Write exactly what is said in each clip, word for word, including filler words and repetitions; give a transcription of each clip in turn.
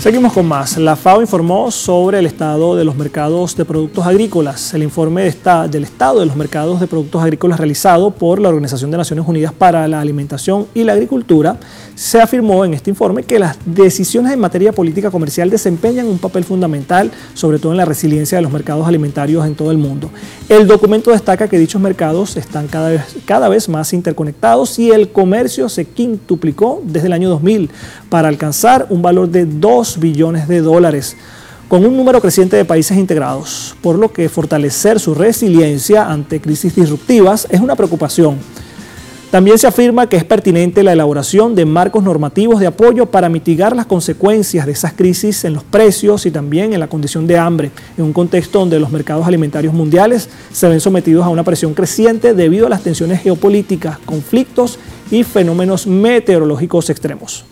Seguimos con más. La FAO informó sobre el estado de los mercados de productos agrícolas. El informe de esta, del estado de los mercados de productos agrícolas realizado por la Organización de Naciones Unidas para la Alimentación y la Agricultura, se afirmó en este informe que las decisiones en materia política comercial desempeñan un papel fundamental, sobre todo en la resiliencia de los mercados alimentarios en todo el mundo. El documento destaca que dichos mercados están cada vez, cada vez más interconectados y el comercio se quintuplicó desde el año dos mil para alcanzar un valor de dos billones de dólares, con un número creciente de países integrados, por lo que fortalecer su resiliencia ante crisis disruptivas es una preocupación. También se afirma que es pertinente la elaboración de marcos normativos de apoyo para mitigar las consecuencias de esas crisis en los precios y también en la condición de hambre, en un contexto donde los mercados alimentarios mundiales se ven sometidos a una presión creciente debido a las tensiones geopolíticas, conflictos y fenómenos meteorológicos extremos.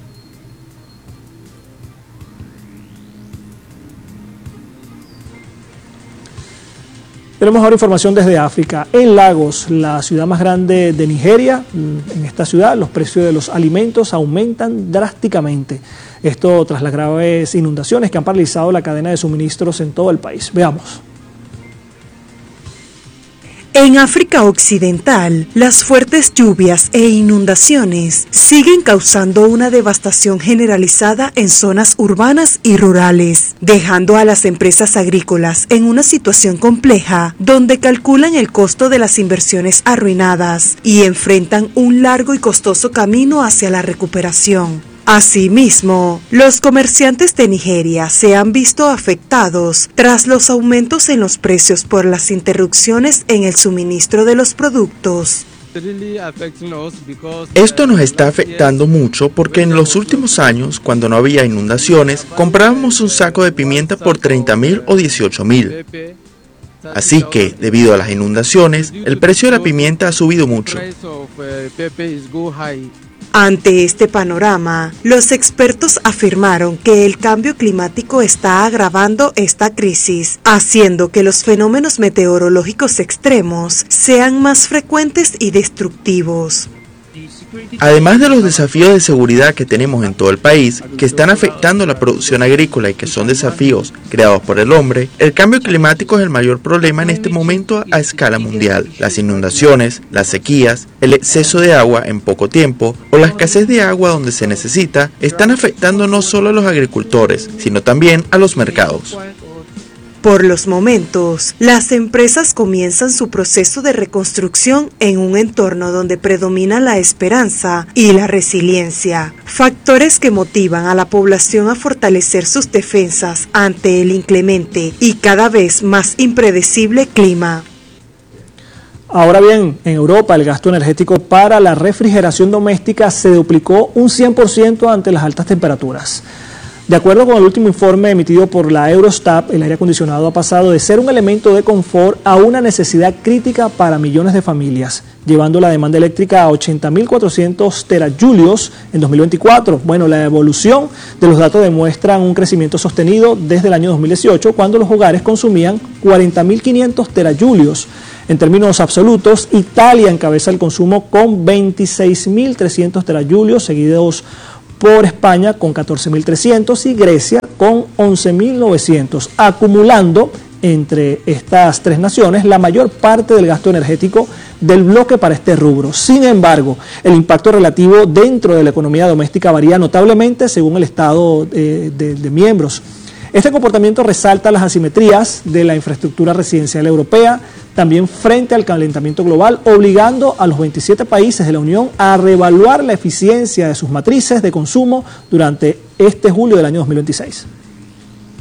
Tenemos ahora información desde África. En Lagos, la ciudad más grande de Nigeria, en esta ciudad los precios de los alimentos aumentan drásticamente. Esto tras las graves inundaciones que han paralizado la cadena de suministros en todo el país. Veamos. En África Occidental, las fuertes lluvias e inundaciones siguen causando una devastación generalizada en zonas urbanas y rurales, dejando a las empresas agrícolas en una situación compleja donde calculan el costo de las inversiones arruinadas y enfrentan un largo y costoso camino hacia la recuperación. Asimismo, los comerciantes de Nigeria se han visto afectados tras los aumentos en los precios por las interrupciones en el suministro de los productos. Esto nos está afectando mucho porque en los últimos años, cuando no había inundaciones, comprábamos un saco de pimienta por treinta mil o dieciocho mil. Así que, debido a las inundaciones, el precio de la pimienta ha subido mucho. Ante este panorama, los expertos afirmaron que el cambio climático está agravando esta crisis, haciendo que los fenómenos meteorológicos extremos sean más frecuentes y destructivos. Además de los desafíos de seguridad que tenemos en todo el país, que están afectando la producción agrícola y que son desafíos creados por el hombre, el cambio climático es el mayor problema en este momento a escala mundial. Las inundaciones, las sequías, el exceso de agua en poco tiempo o la escasez de agua donde se necesita están afectando no solo a los agricultores, sino también a los mercados. Por los momentos, las empresas comienzan su proceso de reconstrucción en un entorno donde predomina la esperanza y la resiliencia, factores que motivan a la población a fortalecer sus defensas ante el inclemente y cada vez más impredecible clima. Ahora bien, en Europa el gasto energético para la refrigeración doméstica se duplicó un cien por ciento ante las altas temperaturas. De acuerdo con el último informe emitido por la Eurostat, el aire acondicionado ha pasado de ser un elemento de confort a una necesidad crítica para millones de familias, llevando la demanda eléctrica a ochenta mil cuatrocientos terajulios en dos mil veinticuatro. Bueno, la evolución de los datos demuestra un crecimiento sostenido desde el año dos mil dieciocho, cuando los hogares consumían cuarenta mil quinientos terajulios. En términos absolutos, Italia encabeza el consumo con veintiséis mil trescientos terajulios, seguidos por España con catorce mil trescientos y Grecia con once mil novecientos, acumulando entre estas tres naciones la mayor parte del gasto energético del bloque para este rubro. Sin embargo, el impacto relativo dentro de la economía doméstica varía notablemente según el estado de, de, de miembros. Este comportamiento resalta las asimetrías de la infraestructura residencial europea, también frente al calentamiento global, obligando a los veintisiete países de la Unión a reevaluar la eficiencia de sus matrices de consumo durante este julio del año dos mil veintiséis.